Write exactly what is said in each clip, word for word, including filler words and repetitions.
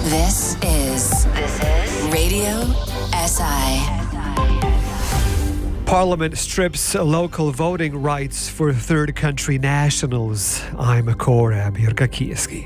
This is this is Radio S I. Parliament strips local voting rights for third country nationals. I'm Korab Yurkakieski.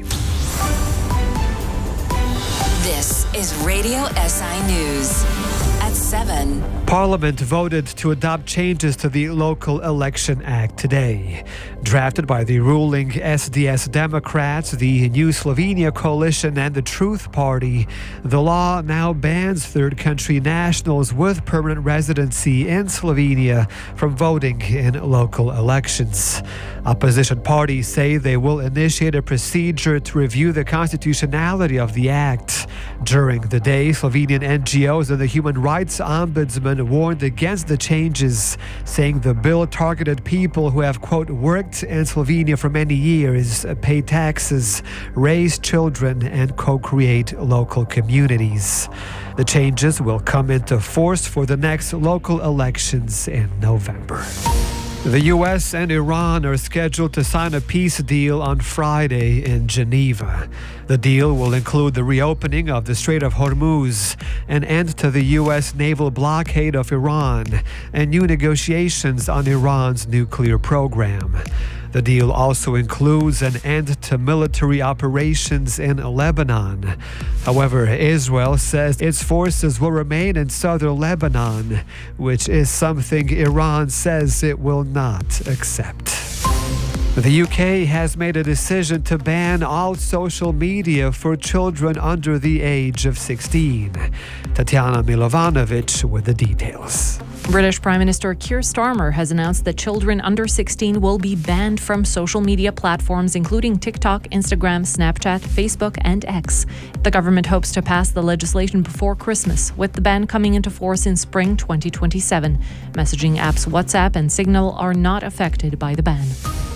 This is Radio S I News at seven. Parliament voted to adopt changes to the Local Election Act today. Drafted by the ruling S D S Democrats, the New Slovenia Coalition and the Truth Party, the law now bans third country nationals with permanent residency in Slovenia from voting in local elections. Opposition parties say they will initiate a procedure to review the constitutionality of the act. During the day, Slovenian N G Os and the Human Rights Ombudsman warned against the changes, saying the bill targeted people who have, quote, worked in Slovenia for many years, pay taxes, raise children, and co-create local communities. The changes will come into force for the next local elections in November. The U S and Iran are scheduled to sign a peace deal on Friday in Geneva. The deal will include the reopening of the Strait of Hormuz, an end to the U S naval blockade of Iran, and new negotiations on Iran's nuclear program. The deal also includes an end to military operations in Lebanon. However, Israel says its forces will remain in southern Lebanon, which is something Iran says it will not accept. The U K has made a decision to ban all social media for children under the age of sixteen. Tatiana Milovanovic with the details. British Prime Minister Keir Starmer has announced that children under sixteen will be banned from social media platforms including TikTok, Instagram, Snapchat, Facebook and X. The government hopes to pass the legislation before Christmas, with the ban coming into force in spring twenty twenty-seven. Messaging apps WhatsApp and Signal are not affected by the ban.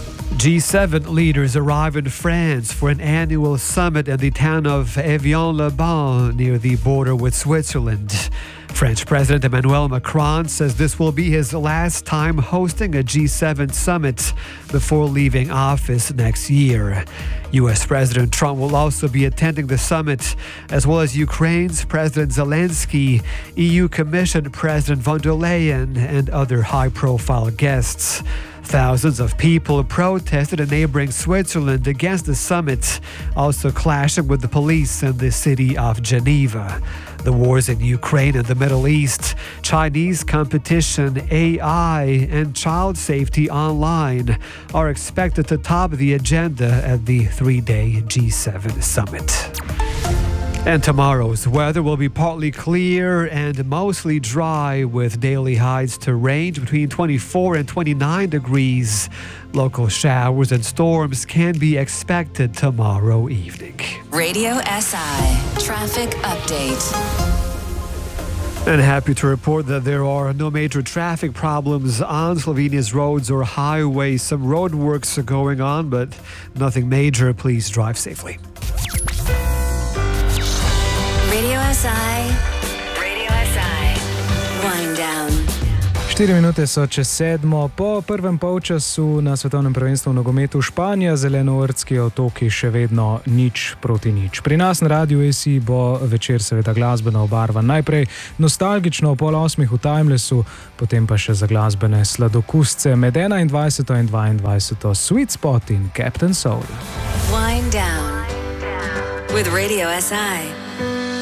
G seven leaders arrive in France for an annual summit in the town of Evian-les-Bains near the border with Switzerland. French President Emmanuel Macron says this will be his last time hosting a G seven summit before leaving office next year. U S President Trump will also be attending the summit, as well as Ukraine's President Zelensky, E U Commission President von der Leyen, and other high-profile guests. Thousands of people protested in neighboring Switzerland against the summit, also clashing with the police in the city of Geneva. The wars in Ukraine and the Middle East, Chinese competition, A I, and child safety online are expected to top the agenda at the three-day G seven summit. And tomorrow's weather will be partly clear and mostly dry, with daily highs to range between twenty-four and twenty-nine degrees. Local showers and storms can be expected tomorrow evening. Radio S I Traffic Update. And happy to report that there are no major traffic problems on Slovenia's roads or highways. Some road works are going on, but nothing major. Please drive safely. Radio S I. Radio S I. Wind down. Štiri minute so čez sedmo. Po prvem polčasu na svetovnem prvenstvu v nogometu Španija, zelenoordski otoki še vedno nič proti nič. Pri nas na Radiu S I bo večer seveda glasbena obarva. Najprej nostalgično o pol osmih v Timelessu, potem pa še za glasbene sladokusce med enaindvajseto in dvaindvajseto Sweet Spot in Captain Soul. Wind down with Radio S I.